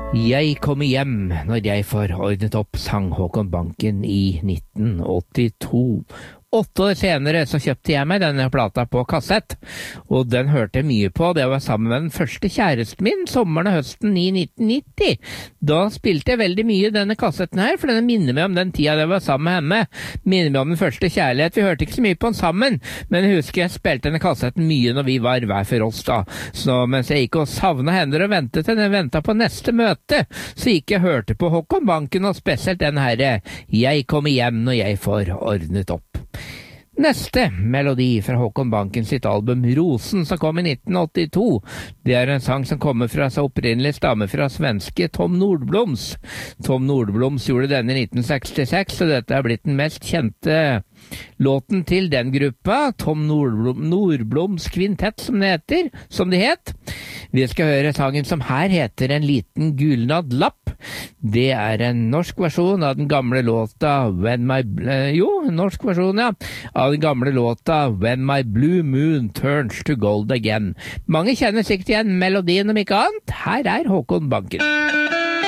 Jeg kommer hjem når jeg får ordnet opp, sang Håkon Banken i 1982. 8 år senere så kjøpte jeg meg denne plata på kassett, og den hørte jeg mye på. Det var sammen med den første kjæresten min, sommeren og høsten i 1990. Da spilte jeg veldig mye denne kassetten her, for denne minner meg om den tida jeg var sammen med henne. Minner meg om den første kjærlighet. Vi hørte ikke så mye på den sammen, men jeg husker jeg spilte denne kassetten mye når vi var hver for oss da. Så mens jeg gikk og savnet henne og ventet til den ventet på neste møte, så gikk jeg og hørte på Håkon Banken, og spesielt den herre «Jeg kommer hjem når jeg får ordnet opp». Neste melodi fra Håkon Banken sitt album Rosen, som kom i 1982. Det er en sang som kommer fra seg opprinnelig stamme fra svenske Tom Nordbloms. Tom Nordbloms gjorde denne i 1966, og dette er blitt den mest kjente låten til den gruppa, Tom Nordbloms kvintett, som det het. Vi skal høre sangen som her heter En liten gulnad lapp. Det er en norsk versjon av den gamle låta norsk versjon, ja, av den gamle låta When My Blue Moon Turns to Gold Again. Mange kjenner sikkert igjen melodien om ikke annet. Her er Håkon Banken.